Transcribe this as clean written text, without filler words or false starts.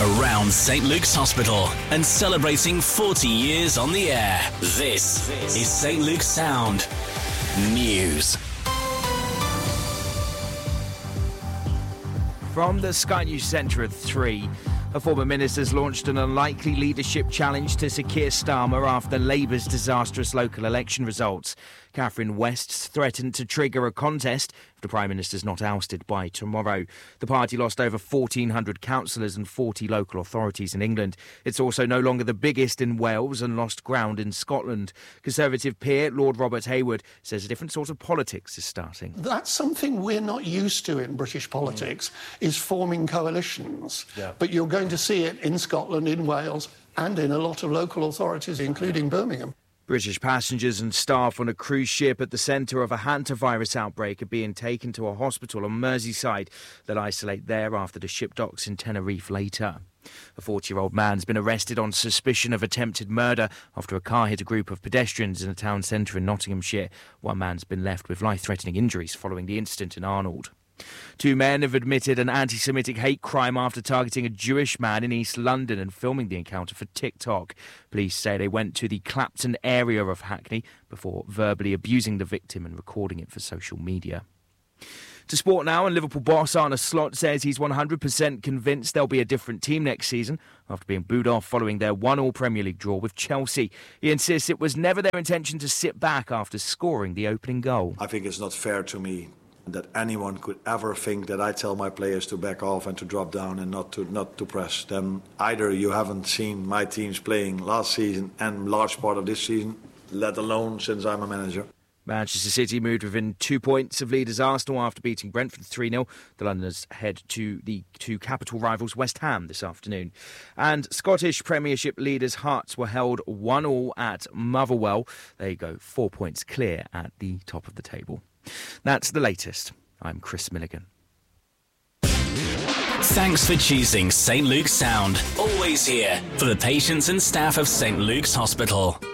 around St Luke's Hospital and celebrating 40 years on the air. This is St Luke's Sound News. From the Sky News Centre at 3, a former minister's launched an unlikely leadership challenge to Sir Keir Starmer after Labour's disastrous local election results. Catherine West's threatened to trigger a contest if the Prime Minister's not ousted by tomorrow. The party lost over 1,400 councillors and 40 local authorities in England. It's also no longer the biggest in Wales and lost ground in Scotland. Conservative peer Lord Robert Hayward says a different sort of politics is starting. That's something we're not used to in British politics, is forming coalitions. Yeah. But you're going to see it in Scotland, in Wales, and in a lot of local authorities, including Birmingham. British passengers and staff on a cruise ship at the centre of a hantavirus outbreak are being taken to a hospital on Merseyside. They'll isolate there after the ship docks in Tenerife later. A 40-year-old man's been arrested on suspicion of attempted murder after a car hit a group of pedestrians in a town centre in Nottinghamshire. One man's been left with life-threatening injuries following the incident in Arnold. 2 men have admitted an anti-Semitic hate crime after targeting a Jewish man in East London and filming the encounter for TikTok. Police say they went to the Clapton area of Hackney before verbally abusing the victim and recording it for social media. To sport now, and Liverpool boss Arne Slot says he's 100% convinced there'll be a different team next season after being booed off following their 1-1 Premier League draw with Chelsea. He insists it was never their intention to sit back after scoring the opening goal. I think it's not fair to me that anyone could ever think that I tell my players to back off and to drop down and not to press. Then either you haven't seen my teams playing last season and large part of this season, let alone since I'm a manager. Manchester City moved within 2 points of leaders Arsenal after beating Brentford 3-0. The Londoners head to the 2 capital rivals West Ham this afternoon. And Scottish Premiership leaders Hearts were held 1-1 at Motherwell. There you go, 4 points clear at the top of the table. That's the latest. I'm Chris Milligan. Thanks for choosing St Luke's Sound. Always here for the patients and staff of St Luke's Hospital.